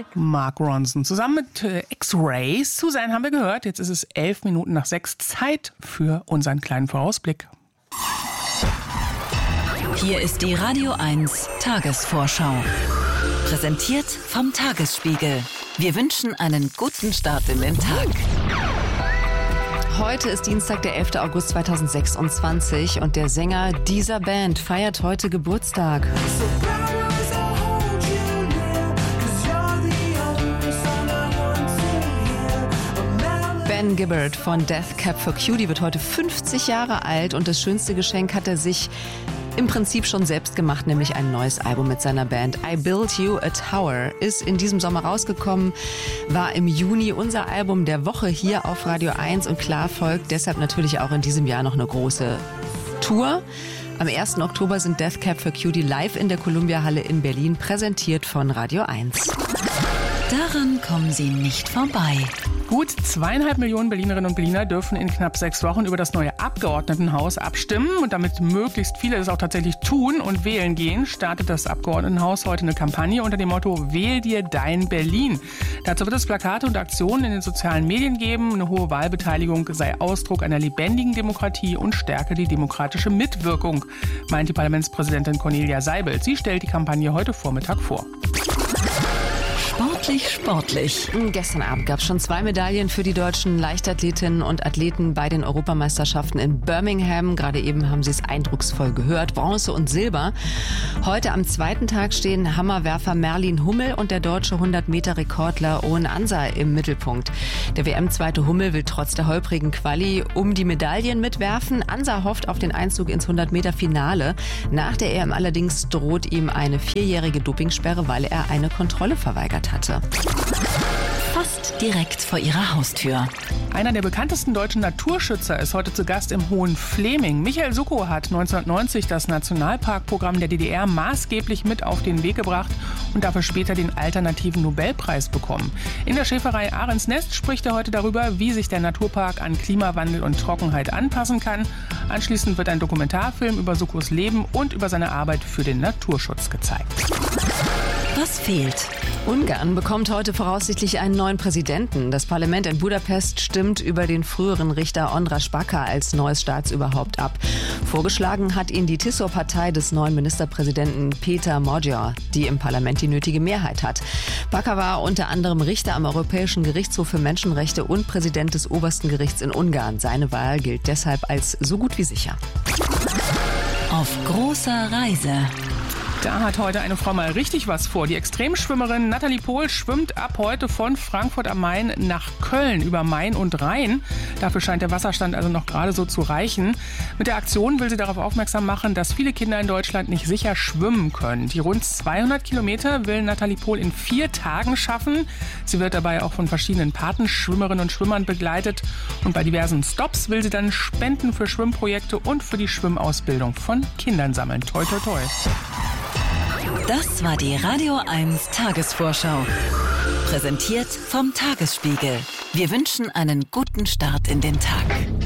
Mark Ronson. Zusammen mit X-Rays. Suzanne haben wir gehört. Jetzt ist es 11 Minuten nach 6. Zeit für unseren kleinen Vorausblick. Hier ist die Radio 1 Tagesvorschau. Präsentiert vom Tagesspiegel. Wir wünschen einen guten Start in den Tag. Heute ist Dienstag, der 11. August 2026 und der Sänger dieser Band feiert heute Geburtstag. Ben Gibbard von Death Cab for Cutie wird heute 50 Jahre alt und das schönste Geschenk hat er sich im Prinzip schon selbst gemacht, nämlich ein neues Album mit seiner Band. I Built You a Tower ist in diesem Sommer rausgekommen, war im Juni unser Album der Woche hier auf Radio 1 und klar folgt deshalb natürlich auch in diesem Jahr noch eine große Tour. Am 1. Oktober sind Death Cab for Cutie live in der Columbia-Halle in Berlin, präsentiert von Radio 1. Daran kommen Sie nicht vorbei. Gut 2,5 Millionen Berlinerinnen und Berliner dürfen in knapp 6 Wochen über das neue Abgeordnetenhaus abstimmen. Und damit möglichst viele es auch tatsächlich tun und wählen gehen, startet das Abgeordnetenhaus heute eine Kampagne unter dem Motto Wähl dir dein Berlin. Dazu wird es Plakate und Aktionen in den sozialen Medien geben. Eine hohe Wahlbeteiligung sei Ausdruck einer lebendigen Demokratie und stärke die demokratische Mitwirkung, meint die Parlamentspräsidentin Cornelia Seibelt. Sie stellt die Kampagne heute Vormittag vor. Sportlich. Gestern Abend gab es schon 2 Medaillen für die deutschen Leichtathletinnen und Athleten bei den Europameisterschaften in Birmingham. Gerade eben haben Sie es eindrucksvoll gehört. Bronze und Silber. Heute am zweiten Tag stehen Hammerwerfer Merlin Hummel und der deutsche 100-Meter-Rekordler Owen Ansa im Mittelpunkt. Der WM-Zweite Hummel will trotz der holprigen Quali um die Medaillen mitwerfen. Ansa hofft auf den Einzug ins 100-Meter-Finale. Nach der EM allerdings droht ihm eine 4-jährige Dopingsperre, weil er eine Kontrolle verweigert hatte. Fast direkt vor ihrer Haustür. Einer der bekanntesten deutschen Naturschützer ist heute zu Gast im Hohenfleming. Michael Suckow hat 1990 das Nationalparkprogramm der DDR maßgeblich mit auf den Weg gebracht und dafür später den alternativen Nobelpreis bekommen. In der Schäferei Ahrensnest spricht er heute darüber, wie sich der Naturpark an Klimawandel und Trockenheit anpassen kann. Anschließend wird ein Dokumentarfilm über Suckows Leben und über seine Arbeit für den Naturschutz gezeigt. Was fehlt? Ungarn bekommt heute voraussichtlich einen neuen Präsidenten. Das Parlament in Budapest stimmt über den früheren Richter András Baka als neues Staatsoberhaupt ab. Vorgeschlagen hat ihn die TISZO-Partei des neuen Ministerpräsidenten Péter Magyar, die im Parlament die nötige Mehrheit hat. Baka war unter anderem Richter am Europäischen Gerichtshof für Menschenrechte und Präsident des obersten Gerichts in Ungarn. Seine Wahl gilt deshalb als so gut wie sicher. Auf großer Reise. Da hat heute eine Frau mal richtig was vor. Die Extremschwimmerin Nathalie Pohl schwimmt ab heute von Frankfurt am Main nach Köln über Main und Rhein. Dafür scheint der Wasserstand also noch gerade so zu reichen. Mit der Aktion will sie darauf aufmerksam machen, dass viele Kinder in Deutschland nicht sicher schwimmen können. Die rund 200 Kilometer will Nathalie Pohl in 4 Tagen schaffen. Sie wird dabei auch von verschiedenen Patenschwimmerinnen und Schwimmern begleitet. Und bei diversen Stops will sie dann Spenden für Schwimmprojekte und für die Schwimmausbildung von Kindern sammeln. Toi, toi, toi. Das war die Radio 1 Tagesvorschau. Präsentiert vom Tagesspiegel. Wir wünschen einen guten Start in den Tag.